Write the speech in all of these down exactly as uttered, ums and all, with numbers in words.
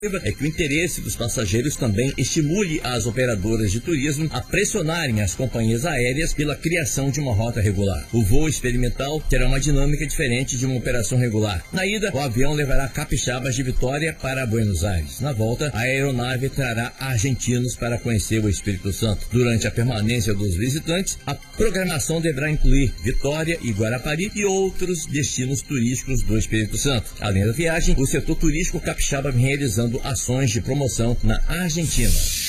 É que o interesse dos passageiros também estimule as operadoras de turismo a pressionarem as companhias aéreas pela criação de uma rota regular. O voo experimental terá uma dinâmica diferente de uma operação regular. Na ida, o avião levará capixabas de Vitória para Buenos Aires. Na volta, a aeronave trará argentinos para conhecer o Espírito Santo. Durante a permanência dos visitantes, a programação deverá incluir Vitória e Guarapari e outros destinos turísticos do Espírito Santo. Além da viagem, o setor turístico capixaba vem realizando ações de promoção na Argentina.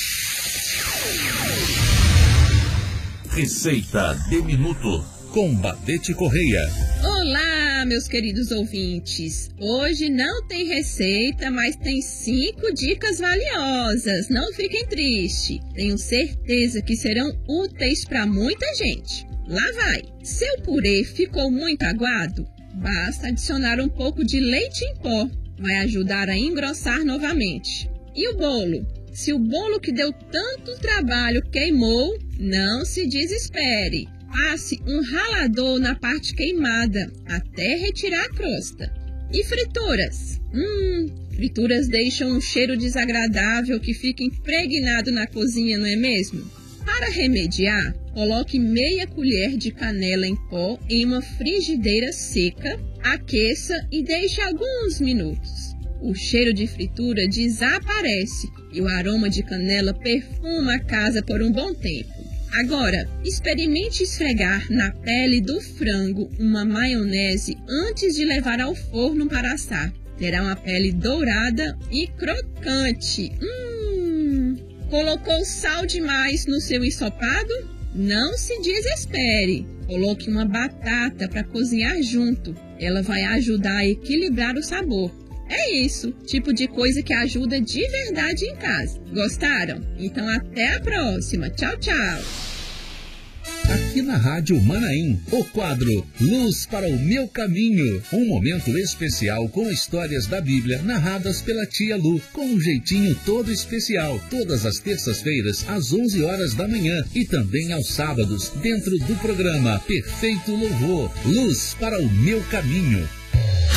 Receita de minuto com Badete Correia. Olá, meus queridos ouvintes. Hoje não tem receita, mas tem cinco dicas valiosas. Não fiquem tristes. Tenho certeza que serão úteis para muita gente. Lá vai. Seu purê ficou muito aguado? Basta adicionar um pouco de leite em pó. Vai ajudar a engrossar novamente. E o bolo? Se o bolo que deu tanto trabalho queimou, não se desespere. Passe um ralador na parte queimada até retirar a crosta. E frituras? Hum, frituras deixam um cheiro desagradável que fica impregnado na cozinha, não é mesmo? Para remediar, coloque meia colher de canela em pó em uma frigideira seca, aqueça e deixe alguns minutos. O cheiro de fritura desaparece e o aroma de canela perfuma a casa por um bom tempo. Agora, experimente esfregar na pele do frango uma maionese antes de levar ao forno para assar. Terá uma pele dourada e crocante. Hum! Colocou sal demais no seu ensopado? Não se desespere. Coloque uma batata para cozinhar junto. Ela vai ajudar a equilibrar o sabor. É isso, tipo de coisa que ajuda de verdade em casa. Gostaram? Então até a próxima. Tchau, tchau. Aqui na Rádio Manaim, o quadro Luz para o Meu Caminho. Um momento especial com histórias da Bíblia narradas pela tia Lu, com um jeitinho todo especial. Todas as terças-feiras, às onze horas da manhã e também aos sábados, dentro do programa Perfeito Louvor. Luz para o Meu Caminho.